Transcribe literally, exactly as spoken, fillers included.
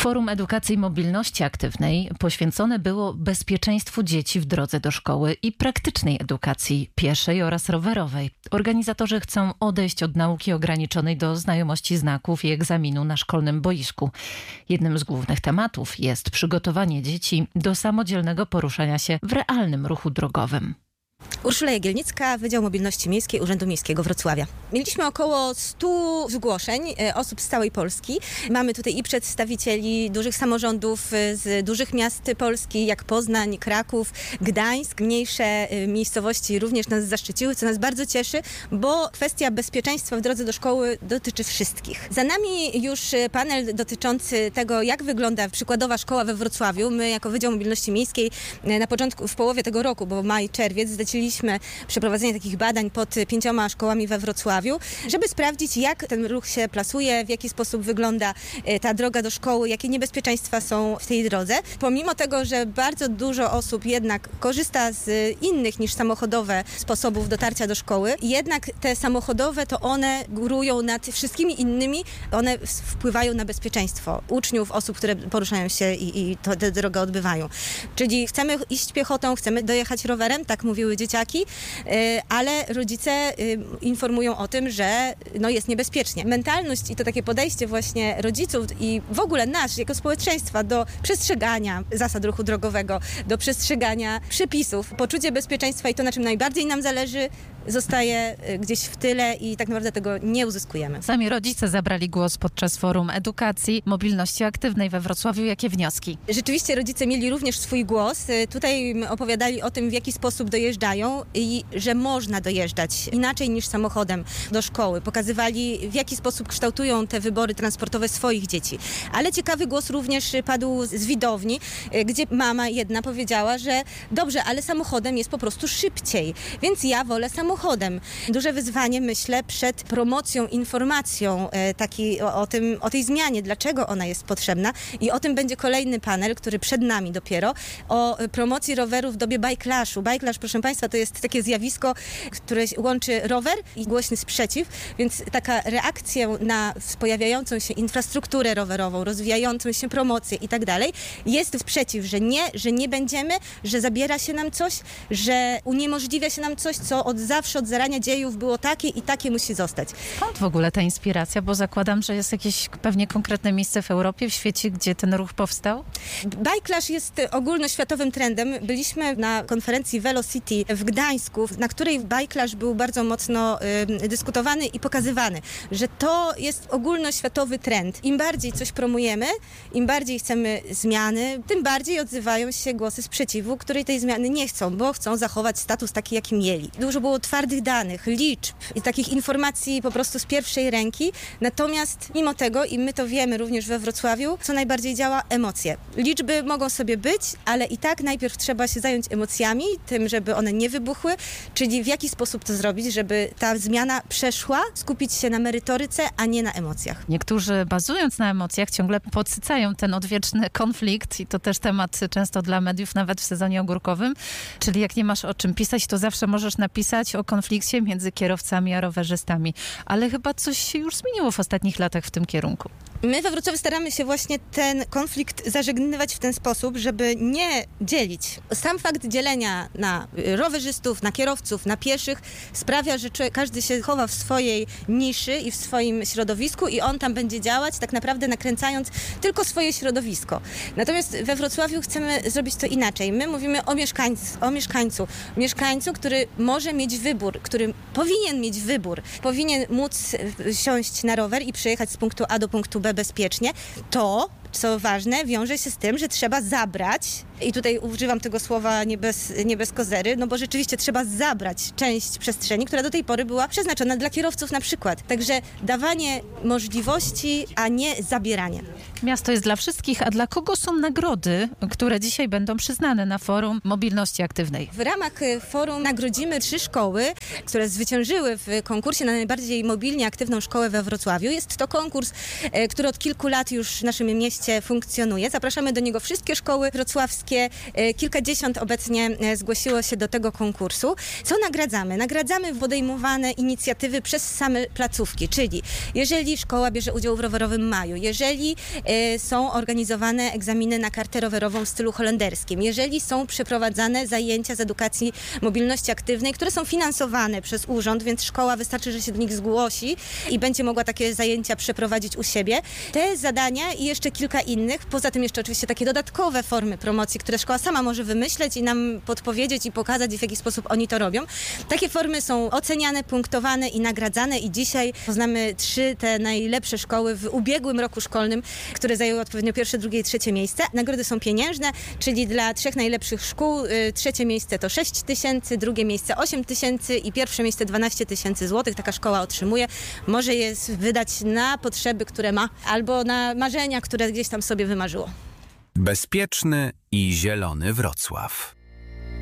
Forum Edukacji i Mobilności Aktywnej poświęcone było bezpieczeństwu dzieci w drodze do szkoły i praktycznej edukacji pieszej oraz rowerowej. Organizatorzy chcą odejść od nauki ograniczonej do znajomości znaków i egzaminu na szkolnym boisku. Jednym z głównych tematów jest przygotowanie dzieci do samodzielnego poruszania się w realnym ruchu drogowym. Urszula Jagielnicka, Wydział Mobilności Miejskiej Urzędu Miejskiego Wrocławia. Mieliśmy około stu zgłoszeń osób z całej Polski. Mamy tutaj i przedstawicieli dużych samorządów z dużych miast Polski, jak Poznań, Kraków, Gdańsk. Mniejsze miejscowości również nas zaszczyciły, co nas bardzo cieszy, bo kwestia bezpieczeństwa w drodze do szkoły dotyczy wszystkich. Za nami już panel dotyczący tego, jak wygląda przykładowa szkoła we Wrocławiu. My jako Wydział Mobilności Miejskiej na początku, w połowie tego roku, bo maj, czerwiec, zleciliśmy przeprowadzenie takich badań pod pięcioma szkołami we Wrocławiu, żeby sprawdzić, jak ten ruch się plasuje, w jaki sposób wygląda ta droga do szkoły, jakie niebezpieczeństwa są w tej drodze. Pomimo tego, że bardzo dużo osób jednak korzysta z innych niż samochodowe sposobów dotarcia do szkoły, jednak te samochodowe to one górują nad wszystkimi innymi, one wpływają na bezpieczeństwo uczniów, osób, które poruszają się i, i to, tę drogę odbywają. Czyli chcemy iść piechotą, chcemy dojechać rowerem, tak mówiły dzieciaki, ale rodzice informują o tym, że no jest niebezpiecznie. Mentalność i to takie podejście właśnie rodziców i w ogóle nas jako społeczeństwa do przestrzegania zasad ruchu drogowego, do przestrzegania przepisów, poczucie bezpieczeństwa i to, na czym najbardziej nam zależy, zostaje gdzieś w tyle i tak naprawdę tego nie uzyskujemy. Sami rodzice zabrali głos podczas Forum Edukacji Mobilności Aktywnej we Wrocławiu. Jakie wnioski? Rzeczywiście rodzice mieli również swój głos. Tutaj opowiadali o tym, w jaki sposób dojeżdżają i że można dojeżdżać inaczej niż samochodem do szkoły. Pokazywali, w jaki sposób kształtują te wybory transportowe swoich dzieci. Ale ciekawy głos również padł z widowni, gdzie mama jedna powiedziała, że dobrze, ale samochodem jest po prostu szybciej, więc ja wolę samochodem. Samochodem. Duże wyzwanie, myślę, przed promocją, informacją e, taki, o, o, tym, o tej zmianie, dlaczego ona jest potrzebna i o tym będzie kolejny panel, który przed nami dopiero, o promocji roweru w dobie bajklaszu. Bajklasz, proszę Państwa, to jest takie zjawisko, które łączy rower i głośny sprzeciw, więc taka reakcja na pojawiającą się infrastrukturę rowerową, rozwijającą się promocję i tak dalej, jest sprzeciw, że nie, że nie będziemy, że zabiera się nam coś, że uniemożliwia się nam coś, co od zawsze Zawsze od zarania dziejów było takie i takie musi zostać. Skąd w ogóle ta inspiracja? Bo zakładam, że jest jakieś pewnie konkretne miejsce w Europie, w świecie, gdzie ten ruch powstał? Bajklasz jest ogólnoświatowym trendem. Byliśmy na konferencji Velocity w Gdańsku, na której bajklasz był bardzo mocno y, dyskutowany i pokazywany, że to jest ogólnoświatowy trend. Im bardziej coś promujemy, im bardziej chcemy zmiany, tym bardziej odzywają się głosy sprzeciwu, które tej zmiany nie chcą, bo chcą zachować status taki, jaki mieli. Dużo było twardych danych, liczb i takich informacji po prostu z pierwszej ręki. Natomiast mimo tego, i my to wiemy również we Wrocławiu, co najbardziej działa, emocje. Liczby mogą sobie być, ale i tak najpierw trzeba się zająć emocjami, tym, żeby one nie wybuchły, czyli w jaki sposób to zrobić, żeby ta zmiana przeszła, skupić się na merytoryce, a nie na emocjach. Niektórzy, bazując na emocjach, ciągle podsycają ten odwieczny konflikt i to też temat często dla mediów, nawet w sezonie ogórkowym, czyli jak nie masz o czym pisać, to zawsze możesz napisać o konflikcie między kierowcami a rowerzystami. Ale chyba coś się już zmieniło w ostatnich latach w tym kierunku. My we Wrocławiu staramy się właśnie ten konflikt zażegnywać w ten sposób, żeby nie dzielić. Sam fakt dzielenia na rowerzystów, na kierowców, na pieszych sprawia, że każdy się chowa w swojej niszy i w swoim środowisku i on tam będzie działać, tak naprawdę nakręcając tylko swoje środowisko. Natomiast we Wrocławiu chcemy zrobić to inaczej. My mówimy o mieszkańcu, o mieszkańcu, mieszkańcu, który może mieć wybór, który powinien mieć wybór, powinien móc siąść na rower i przyjechać z punktu A do punktu B bezpiecznie. To, co ważne, wiąże się z tym, że trzeba zabrać, i tutaj używam tego słowa nie bez, nie bez kozery, no bo rzeczywiście trzeba zabrać część przestrzeni, która do tej pory była przeznaczona dla kierowców na przykład. Także dawanie możliwości, a nie zabieranie. Miasto jest dla wszystkich, a dla kogo są nagrody, które dzisiaj będą przyznane na Forum Mobilności Aktywnej? W ramach forum nagrodzimy trzy szkoły, które zwyciężyły w konkursie na najbardziej mobilnie aktywną szkołę we Wrocławiu. Jest to konkurs, który od kilku lat już w naszym mieście funkcjonuje. Zapraszamy do niego wszystkie szkoły wrocławskie, ogólnopolskie. Kilkadziesiąt obecnie zgłosiło się do tego konkursu. Co nagradzamy? Nagradzamy podejmowane inicjatywy przez same placówki, czyli jeżeli szkoła bierze udział w rowerowym maju, jeżeli są organizowane egzaminy na kartę rowerową w stylu holenderskim, jeżeli są przeprowadzane zajęcia z edukacji mobilności aktywnej, które są finansowane przez urząd, więc szkoła wystarczy, że się do nich zgłosi i będzie mogła takie zajęcia przeprowadzić u siebie. Te zadania i jeszcze kilka innych, poza tym jeszcze oczywiście takie dodatkowe formy promocji, które szkoła sama może wymyśleć i nam podpowiedzieć i pokazać, w jaki sposób oni to robią. Takie formy są oceniane, punktowane i nagradzane i dzisiaj poznamy trzy te najlepsze szkoły w ubiegłym roku szkolnym, które zajęły odpowiednio pierwsze, drugie i trzecie miejsce. Nagrody są pieniężne, czyli dla trzech najlepszych szkół y, trzecie miejsce to sześć tysięcy, drugie miejsce osiem tysięcy i pierwsze miejsce dwanaście tysięcy złotych. Taka szkoła otrzymuje. Może je wydać na potrzeby, które ma, albo na marzenia, które gdzieś tam sobie wymarzyło. Bezpieczny i zielony Wrocław.